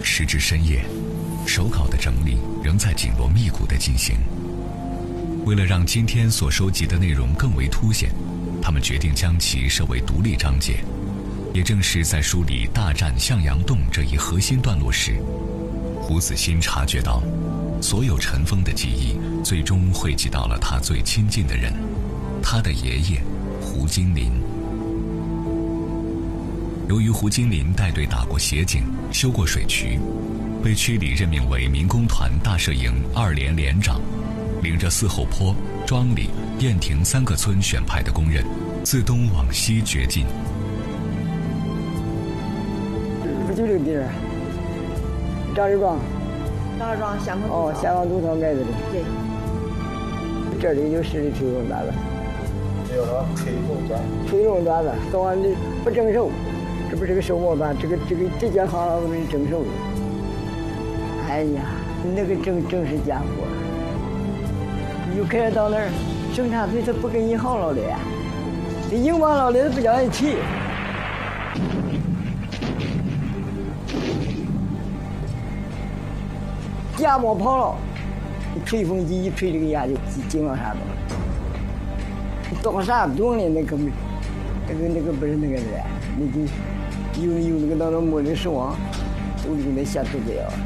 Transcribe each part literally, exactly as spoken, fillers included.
时至深夜，手稿的整理仍在紧锣密鼓地进行。为了让今天所收集的内容更为凸显，他们决定将其设为独立章节。也正是在梳理大战向阳洞这一核心段落时，胡子欣察觉到，所有尘封的记忆最终汇集到了他最亲近的人，他的爷爷胡金林。由于胡金林带队打过协警，修过水渠，被区里任命为民工团大摄营二连连长，领着四后坡、庄里、燕亭三个村选派的工人，自东往西掘进。 不就这个地儿，张志庄， 张志庄下岗哦，下岗堵槽盖子的。 对， 这里就是吹风段子。 这叫啥？吹风段。 吹风段子，早晚的不征收，这不是个收毛段，这个这个这件行当都是征收的。哎呀，那个正正是家伙，你就开始到那儿，生产队他不跟你好了的呀，这硬邦老的不叫人提。架毛跑了，吹风机一吹，这个牙就进到啥子了。到啥洞里那可不，那个那个不是那个的，那就有有那个当中没的手啊，都用那下肚子呀。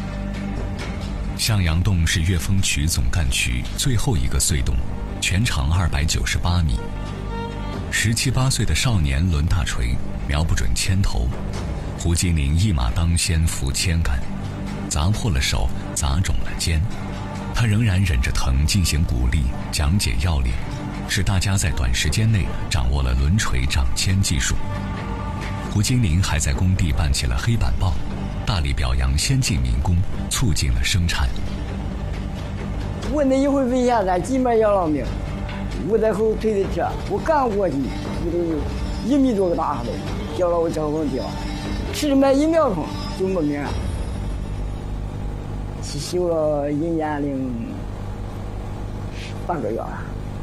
向阳洞是岳峰渠总干渠最后一个隧洞，全长二百九十八米。十七八岁的少年抡大锤，瞄不准铅头，胡金林一马当先扶铅杆，砸破了手，砸肿了肩，他仍然忍着疼进行鼓励，讲解要领，使大家在短时间内掌握了抡锤掌铅技术。胡金林还在工地办起了黑板报，大力表扬先进民工，促进了生产。 我那一回围下山，基本要了命。我在后推的车，我刚过去，我都有一米多个大石头，掉到我脚上掉，迟没一秒钟就没命了。修了一年零半个月了，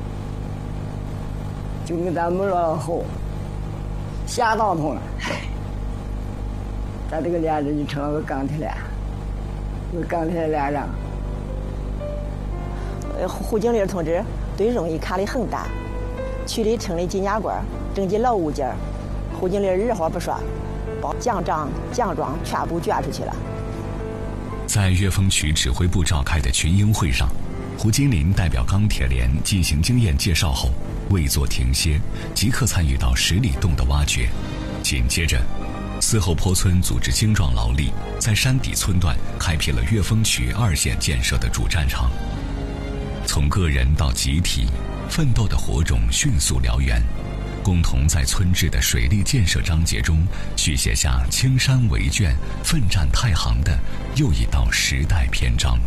就跟咱们了后，下当痛了，咱这个连着就成了个钢铁连，个钢铁连上。 呃，胡经理同志对容易卡的很大，区里成立金牙馆，征集老物件，胡经理二话不说，把奖章、奖状全部捐出去了。 在岳峰渠指挥部召开的群英会上，胡金林代表钢铁连进行经验介绍后，未作停歇，即刻参与到十里洞的挖掘。紧接着，四后坡村组织精壮劳力，在山底村段开辟了岳峰渠二线建设的主战场。从个人到集体，奋斗的火种迅速燎原，共同在村治的水利建设章节中续写下青山为卷、奋战太行的又一道时代篇章。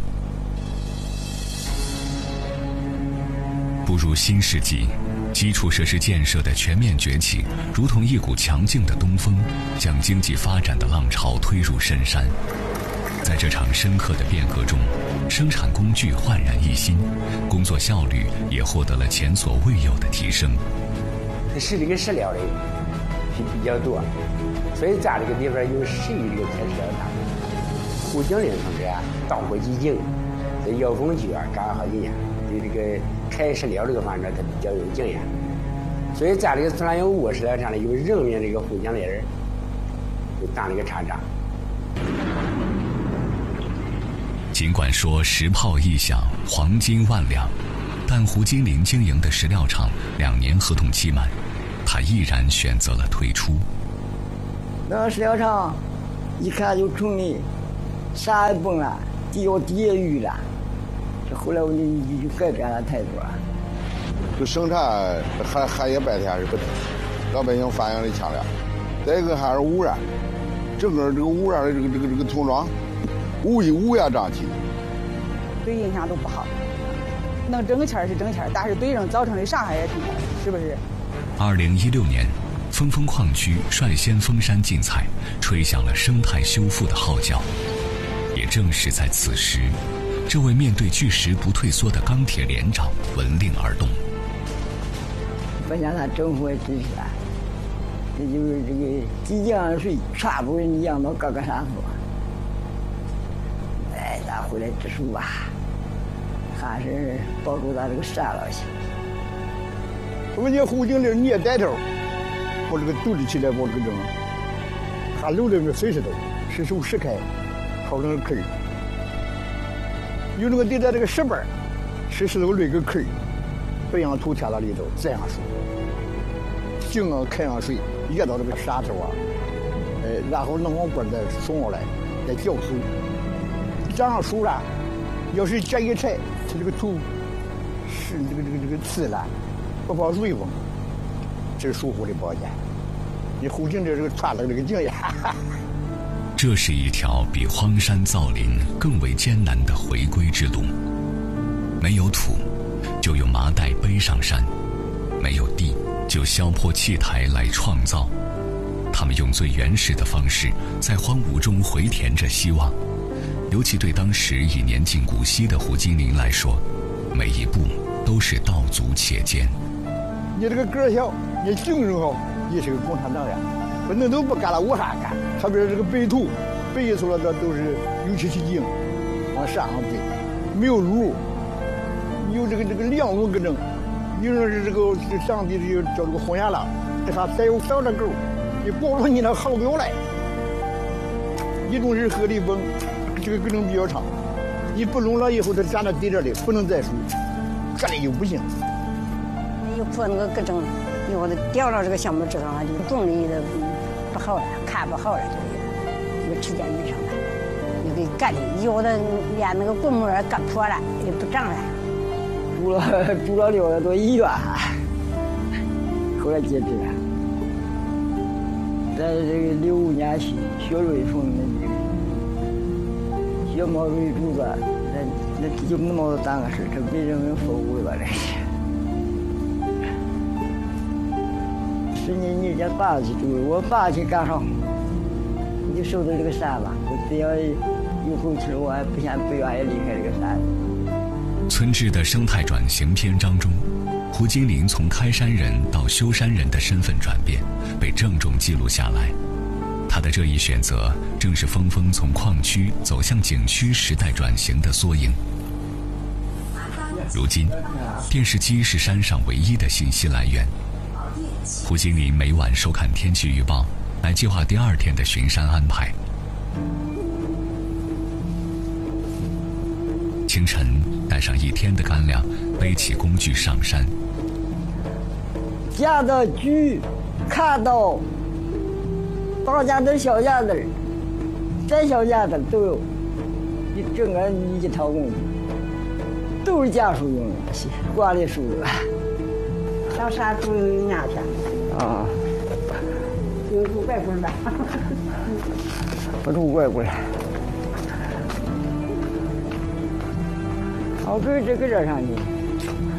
步入新世纪，基础设施建设的全面崛起，如同一股强劲的东风，将经济发展的浪潮推入深山。在这场深刻的变革中，生产工具焕然一新，工作效率也获得了前所未有的提升。 是这个石料的是比较多，所以咱这个地方有十余个开石料厂。胡经理同志啊，当过几经，在药工局啊干了好几年，对这个开石料这个方面他比较有经验。所以咱这个村上有五个石料厂里有任命这个胡经理人，就当这个厂长。 尽管说石炮一响，黄金万两，但胡金林经营的石料厂两年合同期满，他毅然选择了退出。 那石料厂一看就冲的，啥也崩了，掉地狱了。这后来我就就改变了态度了。 这生产还还也白天是不对，老百姓反映的强烈。再一个还是污染，整个这个污染的这个这个这个村庄，乌一乌烟瘴气， 对影响都不好。能挣钱是挣钱，但是对人造成的伤害也挺大，是不是？ 二零一六年，峰峰矿区率先封山禁采，吹响了生态修复的号角。也正是在此时，这位面对巨石不退缩的钢铁连长闻令而动。 不像他政府也支持啊，这就是这个即将水全部人养到各个山头， 哎，咱回来植树吧，还是保住咱这个山了行。我们这胡经理你也带头，我这个独立起来，我这个还留了个水石头，石头石开，掏成个坑，有那个地在这个石板，石石头垒个坑，白杨土填到里头，这样树，井啊开上水，掖到这个沙头啊，呃，然后弄往锅再送上来，再浇水。长上树了，要是这一拆，它这个土是这个这个这个刺了，不保水分，这是疏忽的保险。你胡景这这个传了这个经验。 这是一条比荒山造林更为艰难的回归之路。没有土，就用麻袋背上山；没有地，就削破砌台来创造。他们用最原始的方式，在荒芜中回填着希望。尤其对当时已年近古稀的胡金林来说，每一步都是道阻且艰。 你这个个儿小，你精神好，也是个共产党员，反正都不干了，我啥干？特别是这个背土，背出来的都是油漆漆井，往山上背，没有路，有这个这个两路搁整，有人是这个这上地就叫这个红眼狼，这还再有小的狗，你保住你那好不了来。一种是河里崩。这个根程比较长，你不弄了以后，它站在地这里不能再树，这里又不行。 又破那个根程，有的掉到这个橡木枝上了，就种的的不好了，看不好了，就是有时间遇上了，又给干的，有的连那个棍木干破了，也不长了。 住了住了六个多医院，后来截肢了。在这个六五年血血瑞风的那个。血毛瑞柱子，那那就那么大个事，这没人能服务吧？这是。是你你家爸去住，我爸去干啥？你就守着这个山吧。我只要有口气，我还不想不愿意离开这个山。 村志的生态转型篇章中，胡金林从开山人到修山人的身份转变，被郑重记录下来。他的这一选择，正是峰峰从矿区走向景区时代转型的缩影。如今，电视机是山上唯一的信息来源。胡金林每晚收看天气预报，来计划第二天的巡山安排。清晨，带上一天的干粮，背起工具上山。 架到锯，看到。大家的小架子，再小架子都有，你整个一套工具，都是家属用的，管理书的。 上山住一年去。 啊。 有住外国的。 不住外国人。好，搁这个这上去。